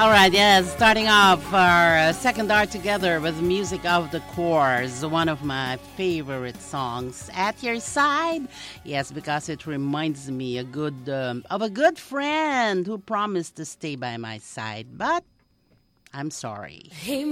All right, yes, starting off our second hour together with Music of the Course, one of my favorite songs. At Your Side, yes, because it reminds me of a good friend who promised to stay by my side, but I'm sorry. Hey,